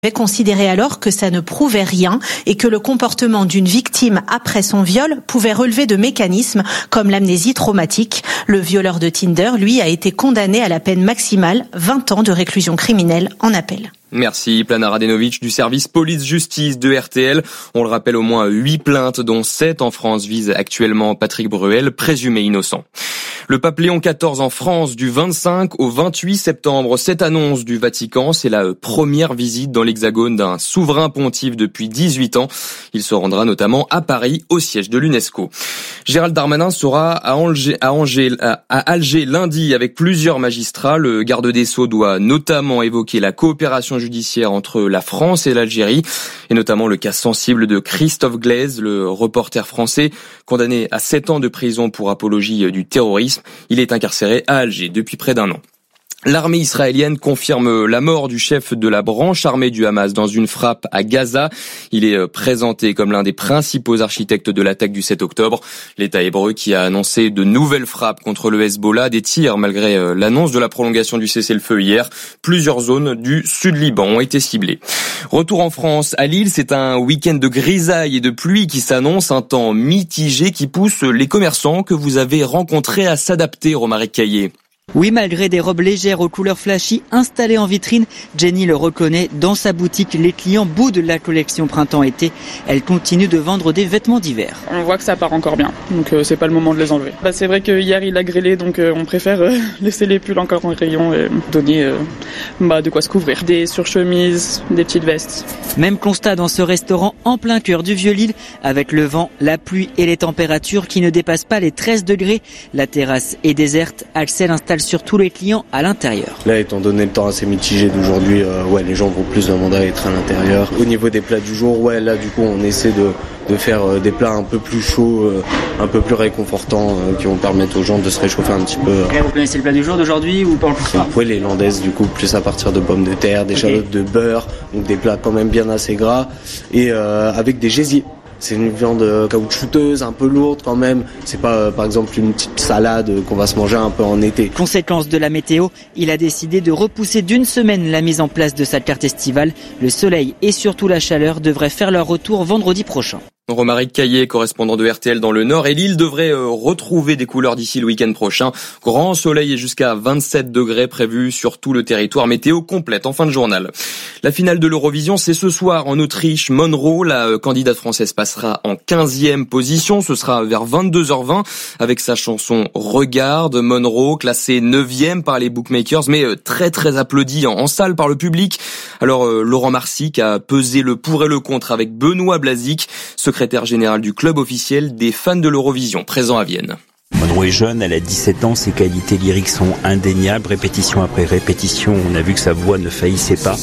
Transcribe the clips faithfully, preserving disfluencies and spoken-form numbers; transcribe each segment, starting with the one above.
avait considéré alors que ça ne prouvait rien et que le comportement d'une victime après son viol pouvait relever de mécanismes comme l'amnésie traumatique. Le violeur de Tinder, lui, a été condamné à la peine maximale, vingt ans de réclusion criminelle en appel. Merci Plana Radenovic du service police-justice de R T L. On le rappelle, au moins huit plaintes, dont sept en France, visent actuellement Patrick Bruel, présumé innocent. Le pape Léon quatorze en France du vingt-cinq au vingt-huit septembre. Cette annonce du Vatican, c'est la première visite dans l'Hexagone d'un souverain pontife depuis dix-huit ans. Il se rendra notamment à Paris, au siège de l'UNESCO. Gérald Darmanin sera à Angers, à Angers, à Alger lundi avec plusieurs magistrats. Le garde des Sceaux doit notamment évoquer la coopération judiciaire entre la France et l'Algérie, et notamment le cas sensible de Christophe Glaise, le reporter français condamné à sept ans de prison pour apologie du terrorisme. Il est incarcéré à Alger depuis près d'un an. L'armée israélienne confirme la mort du chef de la branche armée du Hamas dans une frappe à Gaza. Il est présenté comme l'un des principaux architectes de l'attaque du sept octobre. L'État hébreu qui a annoncé de nouvelles frappes contre le Hezbollah, des tirs malgré l'annonce de la prolongation du cessez-le-feu hier. Plusieurs zones du sud-Liban ont été ciblées. Retour en France, à Lille, c'est un week-end de grisaille et de pluie qui s'annonce, un temps mitigé qui pousse les commerçants que vous avez rencontrés à s'adapter, Romaric Caillé. Oui, malgré des robes légères aux couleurs flashy installées en vitrine, Jenny le reconnaît, dans sa boutique, les clients boudent la collection printemps-été. Elle continue de vendre des vêtements d'hiver. On voit que ça part encore bien, donc euh, c'est pas le moment de les enlever. Bah, c'est vrai que hier il a grêlé, donc euh, on préfère euh, laisser les pulls encore en rayon et donner euh, bah, de quoi se couvrir. Des surchemises, des petites vestes. Même constat dans ce restaurant en plein cœur du Vieux-Lille, avec le vent, la pluie et les températures qui ne dépassent pas les treize degrés. La terrasse est déserte, Axel installe surtout les clients à l'intérieur. Là, étant donné le temps assez mitigé d'aujourd'hui, euh, ouais, les gens vont plus demander à être à l'intérieur. Au niveau des plats du jour, ouais, là, du coup, on essaie de, de faire euh, des plats un peu plus chauds, euh, un peu plus réconfortants, euh, qui vont permettre aux gens de se réchauffer un petit peu. Et là, vous connaissez le plat du jour d'aujourd'hui ou pas encore? Oui, les landaises, du coup, plus à partir de pommes de terre, des okay. Chalottes de beurre, donc des plats quand même bien assez gras, et euh, avec des gésiers. C'est une viande caoutchouteuse, un peu lourde quand même. C'est pas, euh, par exemple, une petite salade qu'on va se manger un peu en été. Conséquence de la météo, il a décidé de repousser d'une semaine la mise en place de sa carte estivale. Le soleil et surtout la chaleur devraient faire leur retour vendredi prochain. Romaric Caillé, correspondant de R T L dans le Nord, et Lille devrait euh, retrouver des couleurs d'ici le week-end prochain. Grand soleil et jusqu'à vingt-sept degrés prévus sur tout le territoire. Météo complète en fin de journal. La finale de l'Eurovision, c'est ce soir en Autriche. Monroe, la euh, candidate française, passera en quinzième position. Ce sera vers vingt-deux heures vingt avec sa chanson Regarde. Monroe, classée neuvième par les bookmakers, mais euh, très très applaudie en, en salle par le public. Alors euh, Laurent Marsic a pesé le pour et le contre avec Benoît Blazic, secrétaire général du club officiel des fans de l'Eurovision, présent à Vienne. Monroe est jeune, elle a dix-sept ans, ses qualités lyriques sont indéniables, répétition après répétition, on a vu que sa voix ne faillissait pas.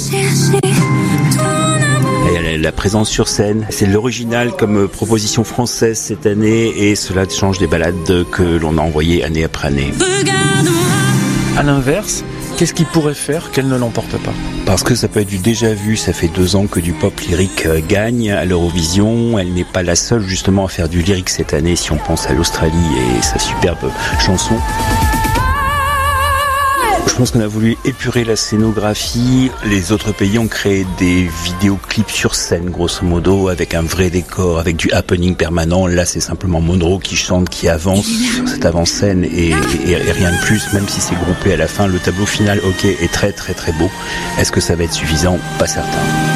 Et elle a la présence sur scène, c'est l'original comme proposition française cette année et cela change des ballades que l'on a envoyées année après année. À l'inverse, qu'est-ce qui pourrait faire qu'elle ne l'emporte pas? Parce que ça peut être du déjà vu, ça fait deux ans que du pop lyrique gagne à l'Eurovision. Elle n'est pas la seule justement à faire du lyrique cette année si on pense à l'Australie et sa superbe chanson. Je pense qu'on a voulu épurer la scénographie. Les autres pays ont créé des vidéoclips sur scène, grosso modo, avec un vrai décor, avec du happening permanent. Là, c'est simplement Monroe qui chante, qui avance sur cette avant-scène et, et, et rien de plus, même si c'est groupé à la fin. Le tableau final, ok, est très très très beau. Est-ce que ça va être suffisant? Pas certain.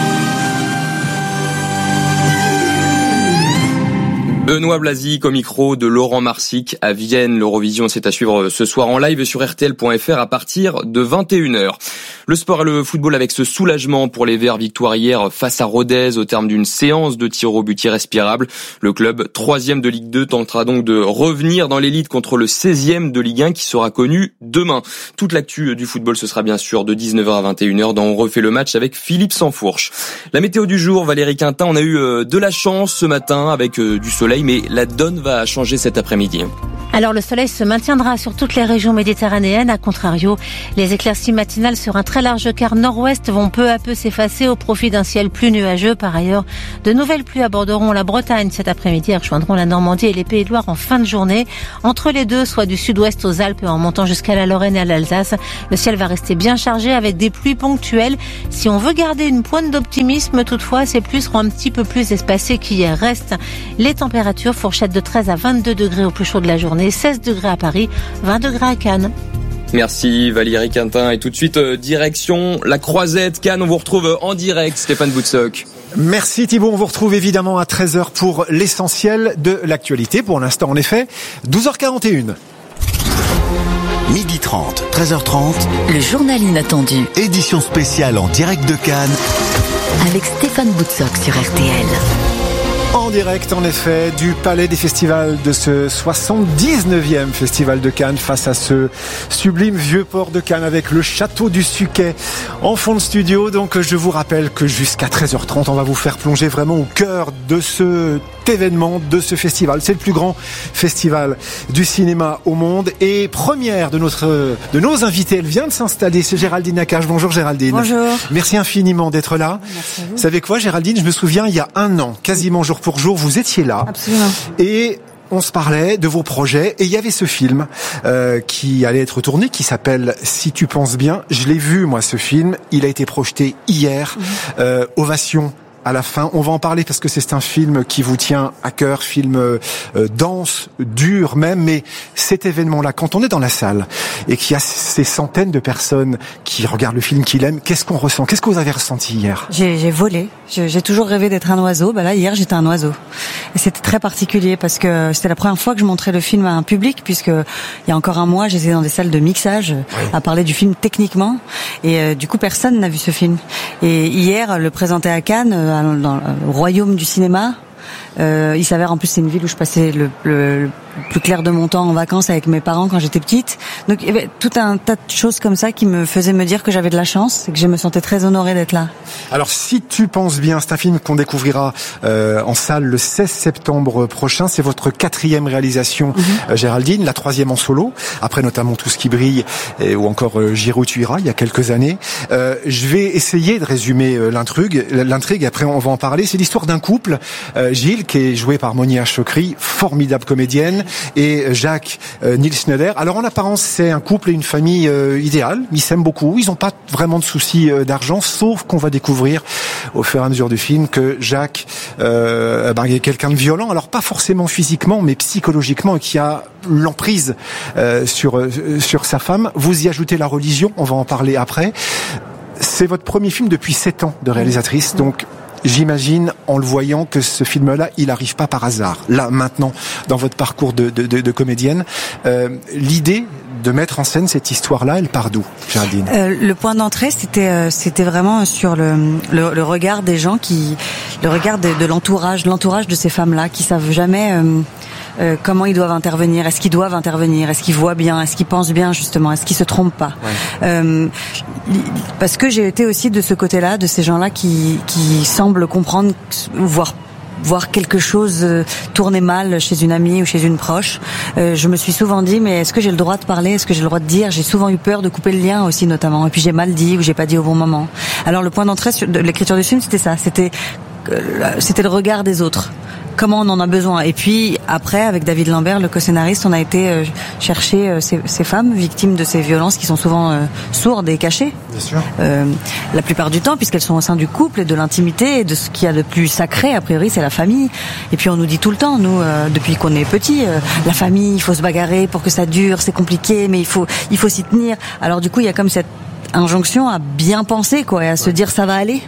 Benoît Blazic au micro de Laurent Marsic à Vienne. L'Eurovision, c'est à suivre ce soir en live sur R T L point F R à partir de vingt et une heures. Le sport et le football avec ce soulagement pour les Verts, victoire hier face à Rodez au terme d'une séance de tir au but irrespirable. Le club, troisième de Ligue deux, tentera donc de revenir dans l'élite contre le seizième de Ligue un qui sera connu demain. Toute l'actu du football, ce sera bien sûr de dix-neuf heures à vingt et une heures dans On refait le match avec Philippe Sansfourche. La météo du jour, Valérie Quintin, on a eu de la chance ce matin avec du soleil, mais la donne va changer cet après-midi. Alors le soleil se maintiendra sur toutes les régions méditerranéennes. A contrario, les éclaircies matinales sur un très large quart nord-ouest vont peu à peu s'effacer au profit d'un ciel plus nuageux. Par ailleurs, de nouvelles pluies aborderont la Bretagne cet après-midi et rejoindront la Normandie et les Pays de Loire en fin de journée. Entre les deux, soit du sud-ouest aux Alpes et en montant jusqu'à la Lorraine et à l'Alsace, le ciel va rester bien chargé avec des pluies ponctuelles. Si on veut garder une pointe d'optimisme, toutefois, ces pluies seront un petit peu plus espacées qu'hier. Restent les températures, fourchette de treize à vingt-deux degrés au plus chaud de la journée. seize degrés à Paris, vingt degrés à Cannes. Merci Valérie Quintin. Et tout de suite, euh, direction la Croisette, Cannes. On vous retrouve en direct, Stéphane Boutsock. Merci Thibault. On vous retrouve évidemment à treize heures pour l'essentiel de l'actualité. Pour l'instant, en effet, douze heures quarante et un. midi trente, treize heures trente. Le journal inattendu. Édition spéciale en direct de Cannes. Avec Stéphane Boutsock sur R T L. En direct, en effet, du Palais des Festivals de ce soixante-dix-neuvième Festival de Cannes face à ce sublime vieux port de Cannes avec le château du Suquet en fond de studio. Donc, je vous rappelle que jusqu'à treize heures trente, on va vous faire plonger vraiment au cœur de ce événement, de ce festival. C'est le plus grand festival du cinéma au monde et première de notre, de nos invités. Elle vient de s'installer, c'est Géraldine Nakache. Bonjour Géraldine. Bonjour. Merci infiniment d'être là. Merci à vous. Vous savez quoi Géraldine, je me souviens il y a un an, quasiment jour pour jour, vous étiez là. Absolument. Et on se parlait de vos projets et il y avait ce film euh, qui allait être tourné qui s'appelle Si tu penses bien. Je l'ai vu moi ce film, il a été projeté hier. Mmh. Euh, Ovation à la fin. On va en parler parce que c'est un film qui vous tient à cœur, film euh, dense, dur même, mais cet événement-là, quand on est dans la salle et qu'il y a ces centaines de personnes qui regardent le film, qui l'aiment, qu'est-ce qu'on ressent? Qu'est-ce que vous avez ressenti hier? J'ai, j'ai volé. J'ai, j'ai toujours rêvé d'être un oiseau. Bah là, hier, j'étais un oiseau. Et c'était très particulier parce que c'était la première fois que je montrais le film à un public, puisque il y a encore un mois, j'étais dans des salles de mixage oui. à parler du film techniquement, et euh, du coup, personne n'a vu ce film. Et hier, le présenter à Cannes, dans le royaume du cinéma. Euh, il s'avère en plus c'est une ville où je passais le, le, le plus clair de mon temps en vacances avec mes parents quand j'étais petite. Donc il y avait tout un tas de choses comme ça qui me faisaient me dire que j'avais de la chance et que je me sentais très honorée d'être là. Alors si tu penses bien, c'est un film qu'on découvrira euh, en salle le seize septembre prochain. C'est votre quatrième réalisation, mm-hmm. euh, Géraldine, la troisième en solo. Après notamment Tout ce qui brille et, ou encore euh, J'irai où tu iras il y a quelques années. Euh, je vais essayer de résumer euh, l'intrigue. L'intrigue. Après on va en parler. C'est l'histoire d'un couple, euh, Gilles qui est joué par Monia Chokri, formidable comédienne, et Jacques euh, Nils Schneider. Alors en apparence c'est un couple et une famille euh, idéale, ils s'aiment beaucoup, ils n'ont pas vraiment de soucis euh, d'argent, sauf qu'on va découvrir au fur et à mesure du film que Jacques euh, ben, est quelqu'un de violent, alors pas forcément physiquement mais psychologiquement, et qui a l'emprise euh, sur, euh, sur sa femme. Vous y ajoutez la religion, on va en parler après. C'est votre premier film depuis sept ans de réalisatrice, donc j'imagine, en le voyant, que ce film-là, il n'arrive pas par hasard. Là, maintenant, dans votre parcours de, de, de, de comédienne, euh, l'idée de mettre en scène cette histoire-là, elle part d'où, Géraldine? euh, Le point d'entrée, c'était euh, c'était vraiment sur le, le le regard des gens qui, le regard de, de l'entourage, l'entourage de ces femmes-là, qui savent jamais euh, euh, comment ils doivent intervenir. Est-ce qu'ils doivent intervenir? Est-ce qu'ils voient bien? Est-ce qu'ils pensent bien justement? Est-ce qu'ils se trompent pas? Ouais. euh, Parce que j'ai été aussi de ce côté-là, de ces gens-là qui qui semblent comprendre, voire voir quelque chose tourner mal chez une amie ou chez une proche. Euh, je me suis souvent dit, mais est-ce que j'ai le droit de parler? Est-ce que j'ai le droit de dire? J'ai souvent eu peur de couper le lien aussi, notamment. Et puis j'ai mal dit ou j'ai pas dit au bon moment. Alors le point d'entrée de l'écriture du film, c'était ça. C'était, c'était le regard des autres. Comment on en a besoin. Et puis après, avec David Lambert, le co-scénariste, on a été euh, chercher euh, ces, ces femmes victimes de ces violences qui sont souvent euh, sourdes et cachées. Bien sûr. Euh, la plupart du temps, puisqu'elles sont au sein du couple et de l'intimité et de ce qu'il y a de plus sacré, a priori, c'est la famille. Et puis on nous dit tout le temps, nous, euh, depuis qu'on est petits, euh, la famille, il faut se bagarrer pour que ça dure, c'est compliqué, mais il faut, il faut s'y tenir. Alors du coup, il y a comme cette injonction à bien penser, quoi, et à ouais. se dire ça va aller.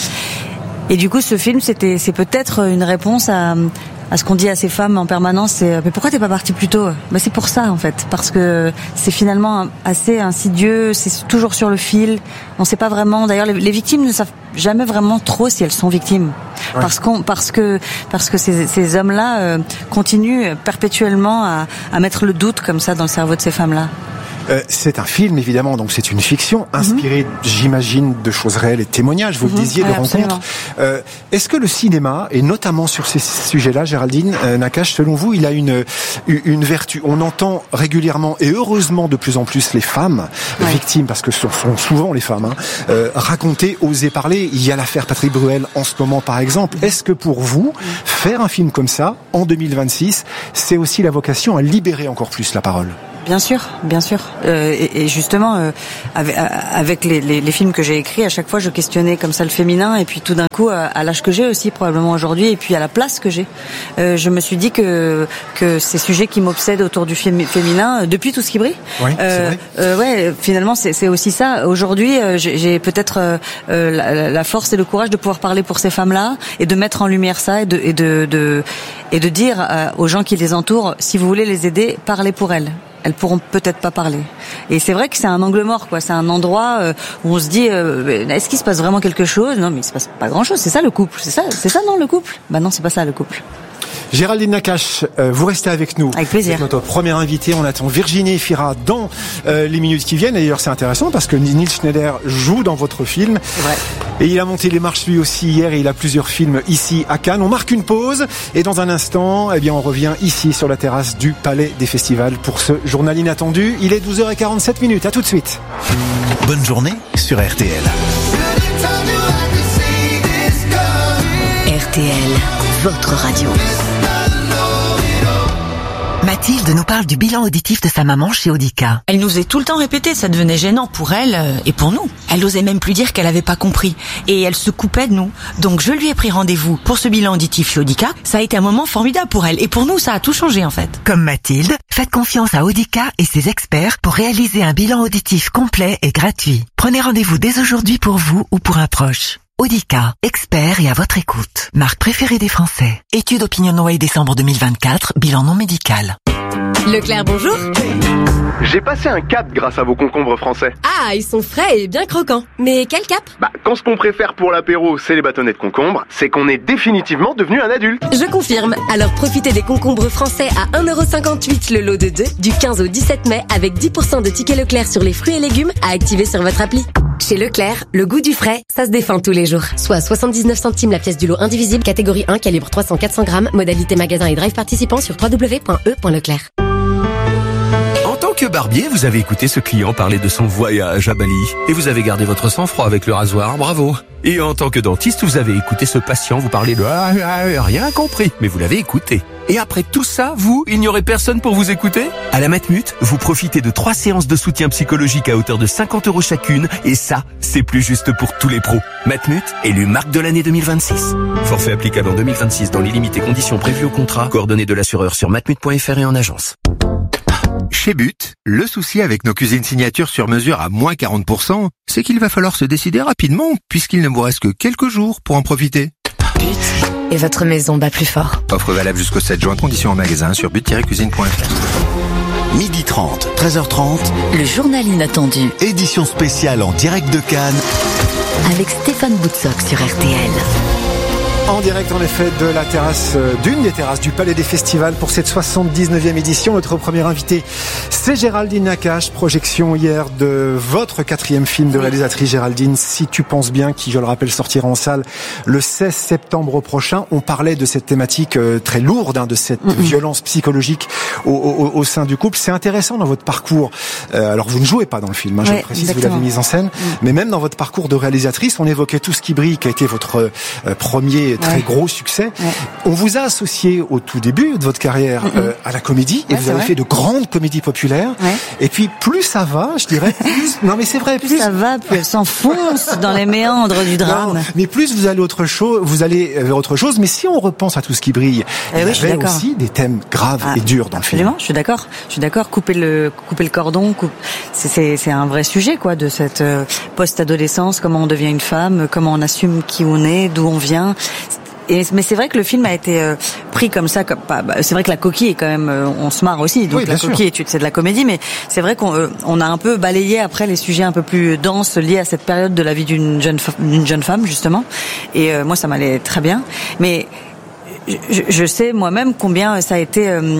Et du coup, ce film, c'était, c'est peut-être une réponse à, à ce qu'on dit à ces femmes en permanence. C'est, mais pourquoi t'es pas partie plus tôt? Ben, c'est pour ça, en fait. Parce que c'est finalement assez insidieux, c'est toujours sur le fil. On sait pas vraiment, d'ailleurs, les, les victimes ne savent jamais vraiment trop si elles sont victimes. Ouais. Parce qu'on, parce que, parce que ces, ces hommes-là, euh, continuent perpétuellement à, à mettre le doute comme ça dans le cerveau de ces femmes-là. Euh, c'est un film, évidemment, donc c'est une fiction, inspirée, mm-hmm. j'imagine, de choses réelles et de témoignages, vous mm-hmm. le disiez, ouais, de rencontres. Euh, est-ce que le cinéma, et notamment sur ces sujets-là, Géraldine euh, Nakache, selon vous, il a une, une vertu? On entend régulièrement, et heureusement de plus en plus, les femmes ouais. victimes, parce que ce sont souvent les femmes, hein, euh, raconter, oser parler. Il y a l'affaire Patrick Bruel en ce moment, par exemple. Est-ce que pour vous, faire un film comme ça, en deux mille vingt-six, c'est aussi la vocation à libérer encore plus la parole? Bien sûr, bien sûr. Euh, et, et justement, euh, avec, avec les, les, les films que j'ai écrits, à chaque fois, je questionnais comme ça le féminin. Et puis tout d'un coup, à, à l'âge que j'ai aussi, probablement aujourd'hui, et puis à la place que j'ai, euh, je me suis dit que que ces sujets qui m'obsèdent autour du fém- féminin, depuis Tout ce qui brille, oui, euh, c'est vrai. Euh, ouais, finalement, c'est, c'est aussi ça. Aujourd'hui, euh, j'ai, j'ai peut-être euh, la, la force et le courage de pouvoir parler pour ces femmes-là et de mettre en lumière ça et de et de, de et de dire euh, aux gens qui les entourent, si vous voulez les aider, parlez pour elles. Elles pourront peut-être pas parler. Et c'est vrai que c'est un angle mort, quoi. C'est un endroit euh, où on se dit, euh, est-ce qu'il se passe vraiment quelque chose? Non, mais il se passe pas grand-chose. C'est ça le couple. C'est ça, c'est ça non le couple? Bah non, c'est pas ça le couple. Géraldine Nakache, euh, vous restez avec nous. Avec plaisir. C'est notre première invitée. On attend Virginie Efira dans euh, les minutes qui viennent. Et d'ailleurs, c'est intéressant parce que Nils Schneider joue dans votre film. C'est vrai. Et il a monté les marches lui aussi hier et il a plusieurs films ici à Cannes. On marque une pause et dans un instant, eh bien, on revient ici sur la terrasse du Palais des Festivals pour ce journal inattendu. Il est douze heures quarante-sept minutes. À tout de suite. Bonne journée sur R T L. R T L, votre radio. Mathilde nous parle du bilan auditif de sa maman chez Audica. Elle nous est tout le temps répété, ça devenait gênant pour elle euh, et pour nous. Elle osait même plus dire qu'elle avait pas compris et elle se coupait de nous. Donc je lui ai pris rendez-vous pour ce bilan auditif chez Audica. Ça a été un moment formidable pour elle et pour nous ça a tout changé en fait. Comme Mathilde, faites confiance à Audica et ses experts pour réaliser un bilan auditif complet et gratuit. Prenez rendez-vous dès aujourd'hui pour vous ou pour un proche. Audica, expert et à votre écoute. Marque préférée des Français. Étude OpinionWay décembre deux mille vingt-quatre, bilan non médical. Leclerc, bonjour. J'ai passé un cap grâce à vos concombres français. Ah, ils sont frais et bien croquants. Mais quel cap? Bah, quand ce qu'on préfère pour l'apéro, c'est les bâtonnets de concombre, c'est qu'on est définitivement devenu un adulte. Je confirme. Alors profitez des concombres français à un euro cinquante-huit le lot de deux, du quinze au dix-sept mai, avec dix pour cent de tickets Leclerc sur les fruits et légumes à activer sur votre appli. Chez Leclerc, le goût du frais, ça se défend tous les jours. Soit soixante-dix-neuf centimes la pièce du lot indivisible, catégorie un, calibre trois cents à quatre cents grammes, modalité magasin et drive participant sur w w w point e point leclerc. En tant que barbier, vous avez écouté ce client parler de son voyage à Bali. Et vous avez gardé votre sang-froid avec le rasoir, bravo. Et en tant que dentiste, vous avez écouté ce patient vous parler de ah, ah, rien compris, mais vous l'avez écouté. Et après tout ça, vous, il n'y aurait personne pour vous écouter? À la Matmut, vous profitez de trois séances de soutien psychologique à hauteur de cinquante euros chacune, et ça, c'est plus juste pour tous les pros. Matmut, élu marque de l'année deux mille vingt-six. Forfait applicable en deux mille vingt-six dans les limites et conditions prévues au contrat. Coordonnées de l'assureur sur matmut point f r et en agence. Chez But, le souci avec nos cuisines signature sur mesure à moins quarante pour cent, c'est qu'il va falloir se décider rapidement, puisqu'il ne vous reste que quelques jours pour en profiter. But, et votre maison bat plus fort. Offre valable jusqu'au sept juin, conditions en magasin sur but tiret cuisine point f r. midi trente, treize heures trente. Le journal inattendu. Édition spéciale en direct de Cannes. Avec Stéphane Boutsock sur R T L. En direct, en effet, de la terrasse, d'une des terrasses du Palais des Festivals pour cette soixante-dix-neuvième édition. Notre premier invité, c'est Géraldine Nakache. Projection hier de votre quatrième film de réalisatrice, Géraldine, Si tu penses bien, qui, je le rappelle, sortira en salle le seize septembre prochain. On parlait de cette thématique très lourde, hein, de cette mm-hmm. violence psychologique au, au, au sein du couple. C'est intéressant dans votre parcours. Euh, alors, vous ne jouez pas dans le film, hein, je ouais, le précise, exactement. vous l'avez mise en scène. Mm. Mais même dans votre parcours de réalisatrice, on évoquait Tout ce qui brille, qui a été votre euh, premier très ouais. gros succès. Ouais. On vous a associé au tout début de votre carrière mm-hmm. euh, à la comédie ouais, et vous avez vrai. fait de grandes comédies populaires. Ouais. Et puis plus ça va, je dirais, plus non mais c'est vrai, plus, plus ça va, plus elle s'enfonce dans les méandres du drame. Non, mais plus vous allez autre chose, vous allez vers autre chose. Mais si on repense à Tout ce qui brille, eh il oui, y avait aussi des thèmes graves ah, et durs dans le film. Absolument, je suis d'accord. Je suis d'accord. Couper le couper le cordon, coupe, c'est, c'est c'est un vrai sujet quoi de cette euh, post-adolescence. Comment on devient une femme, comment on assume qui on est, d'où on vient. Et, mais c'est vrai que le film a été euh, pris comme ça, comme bah, c'est vrai que la coquille est quand même, euh, on se marre aussi, donc oui, la coquille sûr. C'est de la comédie, mais c'est vrai qu'on euh, on a un peu balayé après les sujets un peu plus denses liés à cette période de la vie d'une jeune d'une jeune femme justement. Et euh, moi ça m'allait très bien, mais je, je sais moi-même combien ça a été euh,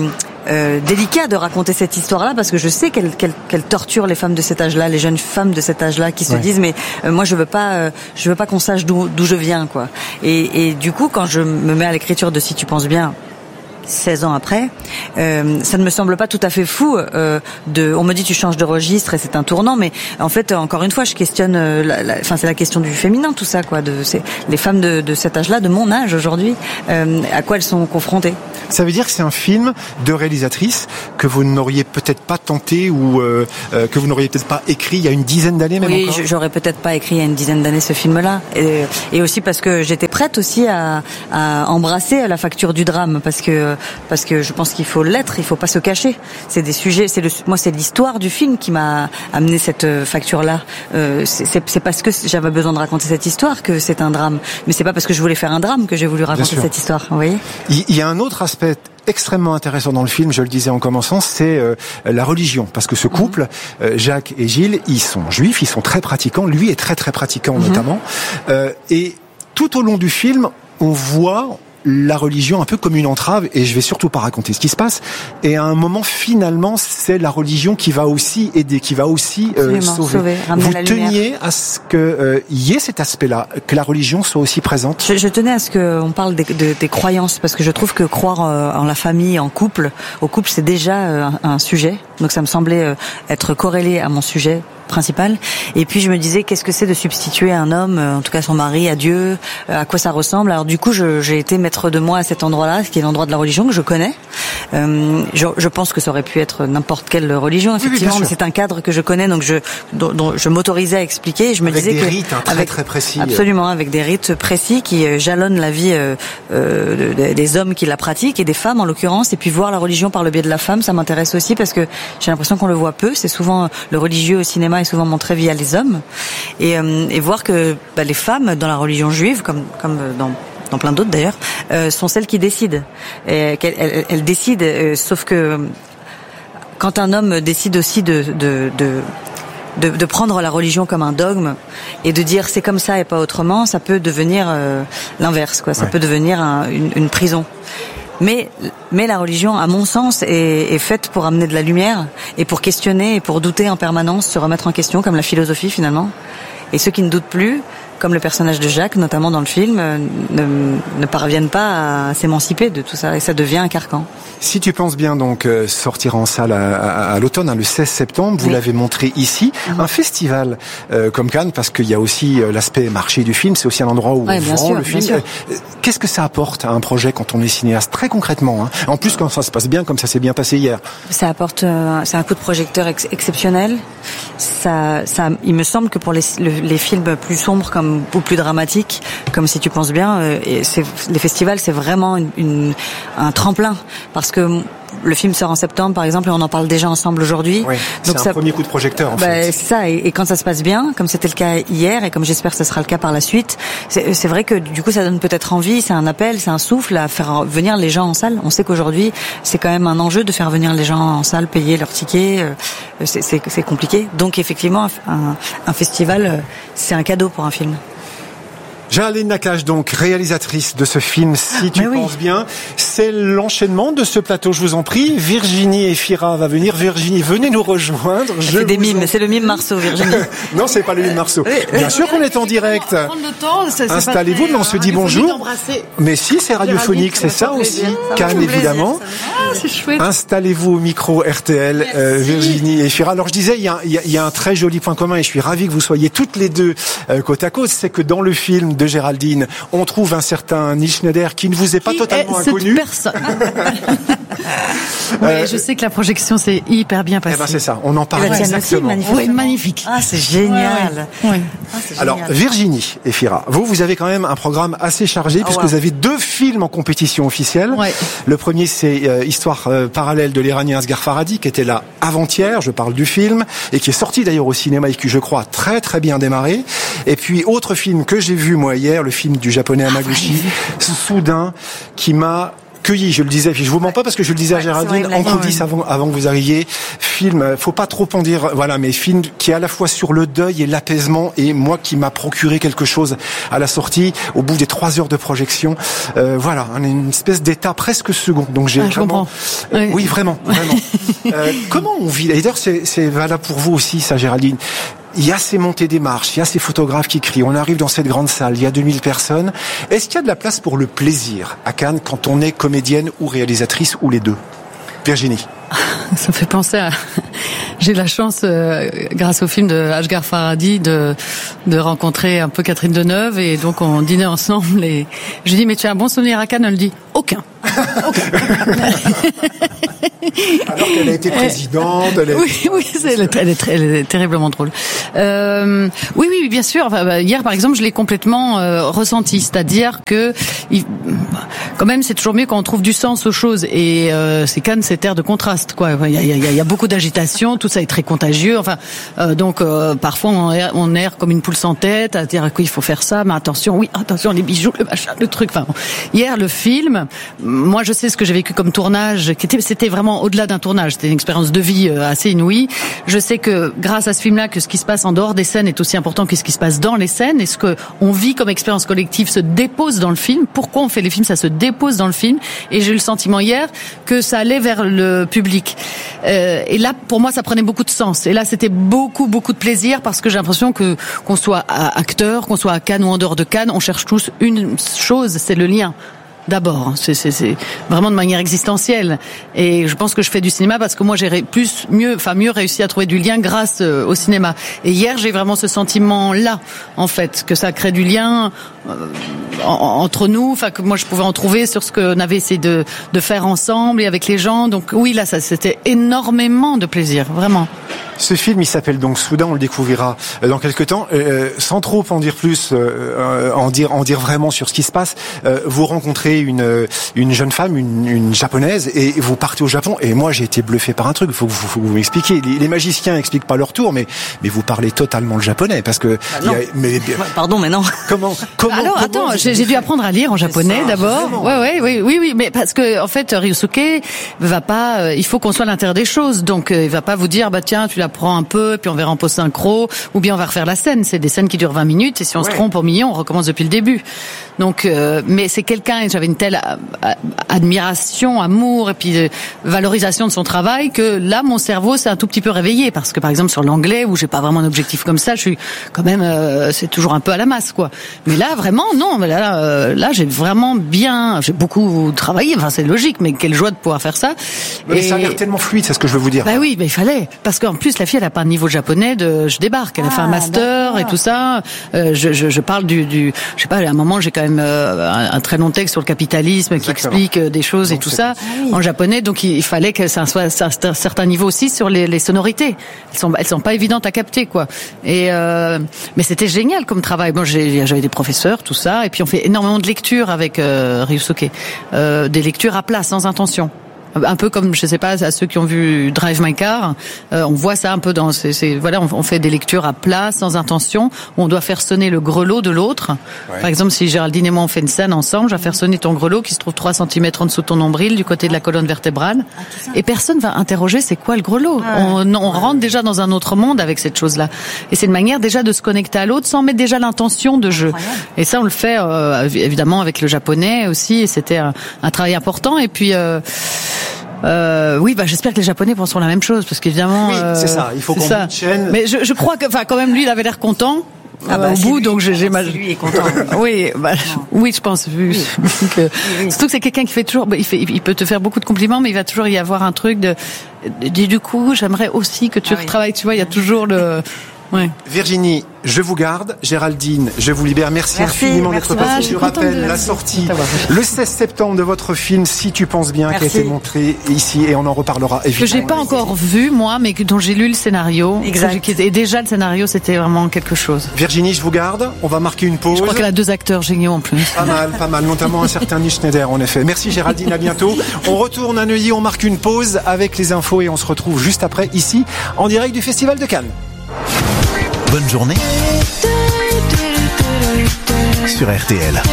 euh, délicat de raconter cette histoire-là parce que je sais qu'elle, qu'elle, qu'elle torture les femmes de cet âge-là, les jeunes femmes de cet âge-là qui se ouais. disent mais euh, moi je veux pas, euh, je veux pas qu'on sache d'où, d'où je viens quoi. Et, et du coup quand je me mets à l'écriture de Si tu penses bien, seize ans après, euh, ça ne me semble pas tout à fait fou. Euh, de, on me dit tu changes de registre et c'est un tournant, mais en fait encore une fois je questionne. Euh, la, la, enfin c'est la question du féminin tout ça quoi. De c'est les femmes de, de cet âge-là, de mon âge aujourd'hui, euh, à quoi elles sont confrontées. Ça veut dire que c'est un film de réalisatrice que vous n'auriez peut-être pas tenté ou euh, euh, que vous n'auriez peut-être pas écrit il y a une dizaine d'années même oui, encore. Oui, j'aurais peut-être pas écrit il y a une dizaine d'années ce film-là, et, et aussi parce que j'étais prête aussi à, à embrasser la facture du drame parce que parce que je pense qu'il faut l'être, il faut pas se cacher. C'est des sujets, c'est le, moi c'est l'histoire du film qui m'a amené cette facture-là. Euh, c'est, c'est, c'est parce que j'avais besoin de raconter cette histoire que c'est un drame, mais c'est pas parce que je voulais faire un drame que j'ai voulu raconter cette histoire. Vous voyez ? Il y a un autre aspect extrêmement intéressant dans le film, je le disais en commençant, c'est euh, la religion. Parce que ce couple, euh, Jacques et Gilles, ils sont juifs, ils sont très pratiquants. Lui est très très pratiquant mm-hmm. notamment. Euh, et tout au long du film, on voit la religion un peu comme une entrave, et je vais surtout pas raconter ce qui se passe. Et à un moment, finalement, c'est la religion qui va aussi aider, qui va aussi euh, sauver. sauver Vous teniez à ce que euh, y ait cet aspect-là, que la religion soit aussi présente. Je, je tenais à ce qu'on parle des, de, des croyances, parce que je trouve que croire euh, en la famille, en couple, au couple, c'est déjà euh, un, un sujet. Donc ça me semblait euh, être corrélé à mon sujet principal. Et puis je me disais qu'est-ce que c'est de substituer un homme, en tout cas son mari, à Dieu, à quoi ça ressemble. Alors du coup je, j'ai été maître de moi à cet endroit-là, ce qui est l'endroit de la religion que je connais. Euh, je, je pense que ça aurait pu être n'importe quelle religion effectivement, oui, oui, mais c'est un cadre que je connais, donc je dont, dont je m'autorisais à expliquer. Je me avec disais des que rites, hein, très, avec très précis. Absolument, avec des rites précis qui euh, jalonnent la vie euh, euh, des hommes qui la pratiquent et des femmes en l'occurrence. Et puis voir la religion par le biais de la femme, ça m'intéresse aussi parce que j'ai l'impression qu'on le voit peu. C'est souvent le religieux au cinéma est souvent montré via les hommes, et, euh, et voir que bah, les femmes dans la religion juive, comme comme dans dans plein d'autres d'ailleurs, euh, sont celles qui décident. Et qu'elles, elles, elles décident, euh, sauf que quand un homme décide aussi de de, de De, de prendre la religion comme un dogme et de dire c'est comme ça et pas autrement, ça peut devenir euh, l'inverse, quoi. Ça ouais. peut devenir un, une, une prison. Mais, mais la religion, à mon sens, est, est faite pour amener de la lumière et pour questionner et pour douter en permanence, se remettre en question, comme la philosophie finalement. Et ceux qui ne doutent plus, comme le personnage de Jacques, notamment dans le film, ne, ne parviennent pas à s'émanciper de tout ça, et ça devient un carcan. Si tu penses bien, donc, euh, sortir en salle à, à, à l'automne, hein, le seize septembre, vous oui. l'avez montré ici, mmh. un festival euh, comme Cannes, parce qu'il y a aussi euh, l'aspect marché du film, c'est aussi un endroit où ouais, on vend sûr, le film. Euh, qu'est-ce que ça apporte à un projet quand on est cinéaste, très concrètement, hein. En plus, quand ça se passe bien, comme ça s'est bien passé hier. Ça apporte, euh, c'est un coup de projecteur ex- exceptionnel. Ça, ça, il me semble que pour les, le, les films plus sombres comme ou plus dramatiques, comme Si tu penses bien, euh, et c'est, les festivals, c'est vraiment une, une, un tremplin, parce que le film sort en septembre, par exemple, et on en parle déjà ensemble aujourd'hui. Oui, c'est donc un ça, premier coup de projecteur, en bah, fait. C'est ça, et, et quand ça se passe bien, comme c'était le cas hier, et comme j'espère que ce sera le cas par la suite, c'est, c'est vrai que du coup, ça donne peut-être envie, c'est un appel, c'est un souffle à faire venir les gens en salle. On sait qu'aujourd'hui, c'est quand même un enjeu de faire venir les gens en salle, payer leurs tickets, c'est, c'est, c'est compliqué. Donc effectivement, un, un festival, c'est un cadeau pour un film. Géraldine Nakache, donc réalisatrice de ce film Si tu Mais penses oui. bien, c'est l'enchaînement de ce plateau, je vous en prie. Virginie Efira va venir. Virginie, venez nous rejoindre. Je c'est des mimes, en... c'est le mime Marceau, Virginie. Non, c'est pas le mime Marceau. Bien sûr qu'on est en direct. Prendre le temps, ça, c'est Installez-vous, mais on se dit bonjour. Mais si, c'est radiophonique, c'est ça aussi. Cannes, évidemment. Ah, c'est chouette. Installez-vous au micro R T L, euh, Virginie Efira. Alors je disais, il y a, il y, a, il y a un très joli point commun, et je suis ravi que vous soyez toutes les deux euh, côte à côte. C'est que dans le film de Géraldine, on trouve un certain Nils Schneider qui ne vous est pas qui totalement est inconnu. Cette personne. Oui, euh, je sais que la projection s'est hyper bien passée. Eh ben c'est ça, on en parle ouais, exactement. Magnifique. Oui, magnifique. Ah, c'est génial. Ouais, ouais. Ah, c'est Alors, génial. Virginie Efira, vous, vous avez quand même un programme assez chargé, oh, puisque wow. vous avez deux films en compétition officielle. Ouais. Le premier, c'est euh, Histoire euh, parallèle de l'Iranien Asghar Farhadi, qui était là avant-hier, je parle du film, et qui est sorti d'ailleurs au cinéma et qui, je crois, très très bien démarré. Et puis, autre film que j'ai vu moi hier, le film du japonais Hamaguchi, Soudain, qui m'a cueilli, je le disais, puis je vous mens pas parce que je le disais à Géraldine en coulisses avant, avant que vous arriviez. film, faut pas trop en dire, voilà, mais film qui est à la fois sur le deuil et l'apaisement, et moi qui m'a procuré quelque chose à la sortie, au bout des trois heures de projection, euh, voilà, une espèce d'état presque second. Donc j'ai ah, vraiment, oui. oui, vraiment, vraiment. euh, comment on vit? Et d'ailleurs, c'est, c'est valable pour vous aussi, ça, Géraldine. Il y a ces montées des marches, il y a ces photographes qui crient, on arrive dans cette grande salle, il y a deux mille personnes. Est-ce qu'il y a de la place pour le plaisir à Cannes quand on est comédienne ou réalisatrice ou les deux? Virginie. Ça me fait penser à... J'ai la chance, euh, grâce au film de Asghar Farhadi, de, de rencontrer un peu Catherine Deneuve, et donc on dînait ensemble, et je lui dis, mais tu as un bon souvenir à Cannes? Elle dit, aucun. Alors qu'elle a été présidente. Elle est... Oui, oui, c'est, elle, est, elle, est très, elle est terriblement drôle. Euh, oui, oui, bien sûr. Enfin, bah, hier, par exemple, je l'ai complètement euh, ressenti, c'est-à-dire que, il, quand même, c'est toujours mieux quand on trouve du sens aux choses. Et euh, c'est Cannes, c'est terre de contraste, quoi. Il y a, il y a, il y a beaucoup d'agitation, tout ça est très contagieux. Enfin, euh, donc euh, parfois on erre, on erre comme une poule sans tête, à dire qu'il faut faire ça, mais attention, oui, attention, les bijoux, le machin, le truc. Enfin, bon. Hier, le film. Moi, je sais ce que j'ai vécu comme tournage, qui était, c'était vraiment au-delà d'un tournage. C'était une expérience de vie assez inouïe. Je sais que grâce à ce film-là, que ce qui se passe en dehors des scènes est aussi important que ce qui se passe dans les scènes. Et ce que on vit comme expérience collective se dépose dans le film. Pourquoi on fait les films? Ça se dépose dans le film. Et j'ai eu le sentiment hier que ça allait vers le public. Euh, et là, pour moi, ça prenait beaucoup de sens. Et là, c'était beaucoup, beaucoup de plaisir parce que j'ai l'impression que qu'on soit acteur, qu'on soit à Cannes ou en dehors de Cannes, on cherche tous une chose, c'est le lien. D'abord, c'est, c'est, c'est vraiment de manière existentielle. Et je pense que je fais du cinéma parce que moi j'ai plus, mieux, enfin mieux réussi à trouver du lien grâce euh, au cinéma. Et hier, j'ai vraiment ce sentiment-là, en fait, que ça crée du lien euh, en, entre nous. Enfin, que moi je pouvais en trouver sur ce qu'on avait essayé de, de faire ensemble et avec les gens. Donc oui, là, ça, c'était énormément de plaisir, vraiment. Ce film, il s'appelle donc Soudain, on le découvrira dans quelques temps. Euh, sans trop en dire plus, euh, en dire en dire vraiment sur ce qui se passe, euh, vous rencontrez une une jeune femme, une, une japonaise, et vous partez au Japon. Et moi, j'ai été bluffé par un truc. Il faut, faut, faut que vous m'expliquiez. Les, les magiciens expliquent pas leur tour, mais mais vous parlez totalement le japonais parce que. Bah non. Y a, mais, Pardon, mais non. Comment comment Alors comment, attends, j'ai, j'ai dû apprendre à lire en japonais ça, d'abord. Ouais, ouais, oui, oui, oui, mais parce que en fait, Ryusuke va pas. Euh, il faut qu'on soit à l'intérieur des choses, donc euh, il va pas vous dire bah tiens, tu la prends un peu, puis on verra en post-synchro, ou bien on va refaire la scène. C'est des scènes qui durent vingt minutes, et si on ouais. se trompe au milieu, on recommence depuis le début. Donc, euh, mais c'est quelqu'un, j'avais une telle a, a, admiration, amour, et puis euh, valorisation de son travail, que là, mon cerveau s'est un tout petit peu réveillé, parce que par exemple sur l'anglais, où j'ai pas vraiment un objectif comme ça, je suis quand même, euh, c'est toujours un peu à la masse, quoi. Mais là, vraiment, non, mais là, euh, là, j'ai vraiment bien, j'ai beaucoup travaillé. Enfin, c'est logique, mais quelle joie de pouvoir faire ça. Mais et... ça a l'air tellement fluide, c'est ce que je veux vous dire. Bah oui, mais il fallait, parce qu'en plus la fille, elle a pas un niveau japonais de, je débarque, elle a ah, fait un master d'accord. et tout ça. Euh, je, je, je parle du, du, je sais pas, à un moment, j'ai quand même euh, un, un très long texte sur le capitalisme qui Exactement. explique euh, des choses donc, et tout ça ah, oui. en japonais. Donc il, il fallait que ça soit un certain niveau aussi sur les, les sonorités. Elles sont, elles sont pas évidentes à capter, quoi. Et euh, mais c'était génial comme travail. Bon, j'ai, j'avais des professeurs, tout ça, et puis on fait énormément de lectures avec euh, Ryusuke, euh, des lectures à plat, sans intention. Un peu comme, je sais pas, à ceux qui ont vu Drive My Car, euh, on voit ça un peu dans, c'est, c'est, voilà, on, on fait des lectures à plat, sans intention, où on doit faire sonner le grelot de l'autre. Ouais. Par exemple, si Géraldine et moi on fait une scène ensemble, je vais faire sonner ton grelot qui se trouve trois centimètres en dessous de ton nombril, du côté de la colonne vertébrale. Ah, et personne va interroger c'est quoi le grelot. Ah, on, on rentre déjà dans un autre monde avec cette chose-là. Et c'est une manière déjà de se connecter à l'autre sans mettre déjà l'intention de jeu. Incroyable. Et ça, on le fait, euh, évidemment, avec le japonais aussi, et c'était un, un travail important. Et puis, euh, Euh, oui, bah j'espère que les Japonais penseront la même chose, parce qu'évidemment. Oui, euh, c'est ça. Il faut qu'on chaîne. Mais je, je crois que, enfin, quand même, lui, il avait l'air content. Ah bah, euh, au bout, lui, donc j'ai, j'ai mal. Lui est content. Oui, bah, oui, je pense. Vu oui. que, oui, oui. Surtout que c'est quelqu'un qui fait toujours. Bah, il fait, il peut te faire beaucoup de compliments, mais il va toujours y avoir un truc de. de du coup, j'aimerais aussi que tu ah, retravailles. Oui. Tu vois, il y a toujours le. Ouais. Virginie, je vous garde. Géraldine, je vous libère. Merci, merci infiniment merci. d'être passée. Je rappelle la sortie le seize septembre de votre film Si tu penses bien, merci. qui a été montré ici, et on en reparlera évidemment. Que j'ai pas encore vu moi, mais dont j'ai lu le scénario. Exact. Et déjà le scénario, c'était vraiment quelque chose. Virginie, je vous garde. On va marquer une pause. Je crois qu'elle a deux acteurs géniaux en plus. Pas mal, pas mal, notamment un certain Nick Schneider en effet. Merci Géraldine, à bientôt. On retourne à Neuilly, on marque une pause avec les infos et on se retrouve juste après ici en direct du Festival de Cannes. Bonne journée sur R T L.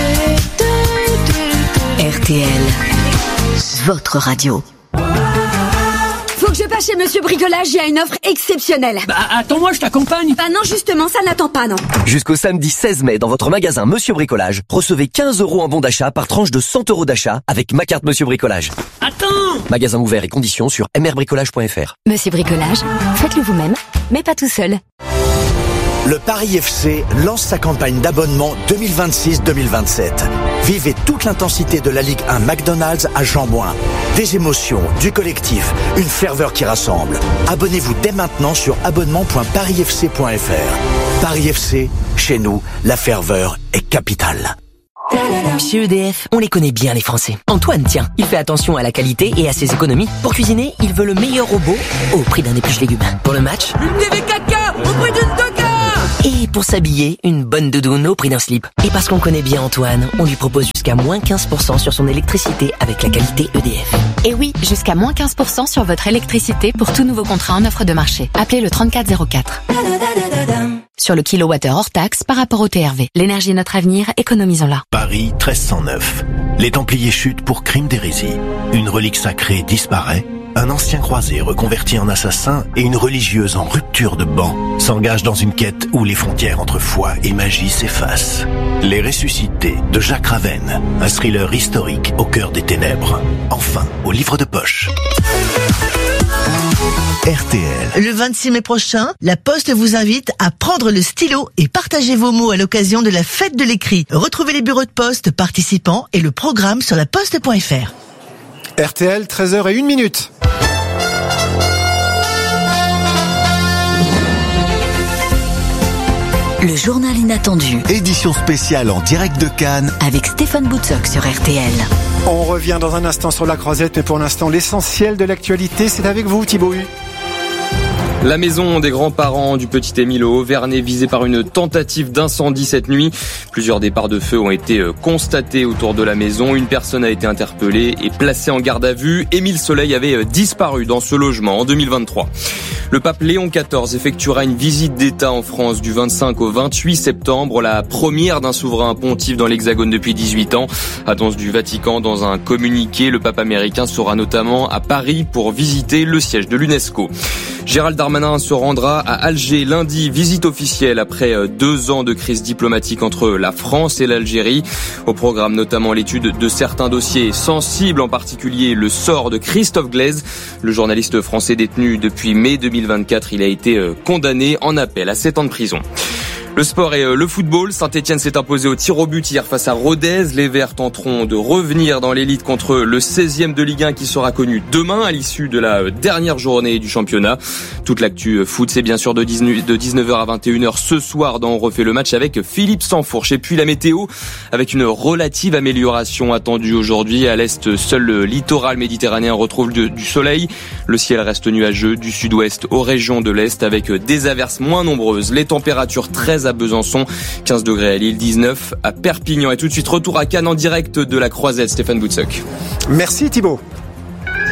R T L, votre radio. Faut que je passe va chez Monsieur Bricolage, il y a une offre exceptionnelle. Bah attends-moi, je t'accompagne. Bah non, justement, ça n'attend pas, non. Jusqu'au samedi seize mai, dans votre magasin Monsieur Bricolage, recevez quinze euros en bon d'achat par tranche de cent euros d'achat avec ma carte Monsieur Bricolage. Attends! Magasin ouvert et conditions sur m r bricolage point f r. Monsieur Bricolage, faites-le vous-même, mais pas tout seul. Le Paris F C lance sa campagne d'abonnement deux mille vingt-six deux mille vingt-sept. Vivez toute l'intensité de la Ligue un McDonald's à Jean-Bouin. Des émotions, du collectif, une ferveur qui rassemble. Abonnez-vous dès maintenant sur abonnement point paris f c point f r. Paris F C, chez nous, la ferveur est capitale. Chez E D F, on les connaît bien les Français. Antoine, tiens, il fait attention à la qualité et à ses économies. Pour cuisiner, il veut le meilleur robot au prix d'un épluche légumes. Pour le match, une T V caca au prix d'une doka. Et pour s'habiller, une bonne doudoune au prix d'un slip. Et parce qu'on connaît bien Antoine, on lui propose jusqu'à moins quinze pour cent sur son électricité avec la qualité E D F. Et oui, jusqu'à moins quinze pour cent sur votre électricité pour tout nouveau contrat en offre de marché. Appelez le trente-quatre zéro quatre. Sur le kilowattheure hors taxe par rapport au T R V. L'énergie est notre avenir, économisons-la. Paris treize cent neuf. Les Templiers chutent pour crime d'hérésie. Une relique sacrée disparaît. Un ancien croisé reconverti en assassin et une religieuse en rupture de banc s'engagent dans une quête où les frontières entre foi et magie s'effacent. Les Ressuscités de Jacques Ravenne, un thriller historique au cœur des ténèbres. Enfin, au livre de poche. R T L. Le vingt-six mai prochain, La Poste vous invite à prendre le stylo et partager vos mots à l'occasion de la fête de l'écrit. Retrouvez les bureaux de poste participants et le programme sur laposte point f r. R T L, treize heures une minute. Le journal inattendu. Édition spéciale en direct de Cannes avec Stéphane Boutsock sur R T L. On revient dans un instant sur la Croisette, mais pour l'instant, l'essentiel de l'actualité, c'est avec vous, Thibaut Hu. La maison des grands-parents du petit Émile au Auvernais visée par une tentative d'incendie cette nuit. Plusieurs départs de feu ont été constatés autour de la maison. Une personne a été interpellée et placée en garde à vue. Émile Soleil avait disparu dans ce logement en deux mille vingt-trois. Le pape Léon quatorze effectuera une visite d'État en France du vingt-cinq au vingt-huit septembre, la première d'un souverain pontife dans l'Hexagone depuis dix-huit ans. Annonce du Vatican dans un communiqué. Le pape américain sera notamment à Paris pour visiter le siège de l'UNESCO. Gérald Darmanin se rendra à Alger lundi, visite officielle après deux ans de crise diplomatique entre la France et l'Algérie. Au programme notamment l'étude de certains dossiers sensibles, en particulier le sort de Christophe Glaise. Le journaliste français détenu depuis mai deux mille vingt-quatre, il a été condamné en appel à sept ans de prison. Le sport et le football, Saint-Etienne s'est imposé au tir au but hier face à Rodez. Les Verts tenteront de revenir dans l'élite contre le seizième de Ligue un qui sera connu demain à l'issue de la dernière journée du championnat. Toute l'actu foot, c'est bien sûr de dix-neuf heures à vingt et une heures ce soir dans On refait le match avec Philippe Sansfourche. Et puis la météo avec une relative amélioration attendue aujourd'hui. À l'est, seul le littoral méditerranéen retrouve du soleil. Le ciel reste nuageux du sud-ouest aux régions de l'est avec des averses moins nombreuses. Les températures treize à Besançon, quinze degrés à Lille, dix-neuf à Perpignan. Et tout de suite, retour à Cannes en direct de la Croisette, Stéphane Boutsock. Merci Thibaut.